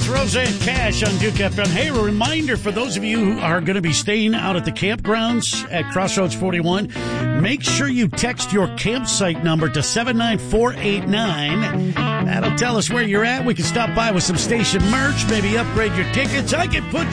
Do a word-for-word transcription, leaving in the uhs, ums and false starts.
Roseanne Cash on Duke F M. Hey, a reminder for those of you who are going to be staying out at the campgrounds at Crossroads forty-one, make sure you text your campsite number to seven nine four eight nine. That'll tell us where you're at. We can stop by with some station merch, maybe upgrade your tickets. I can put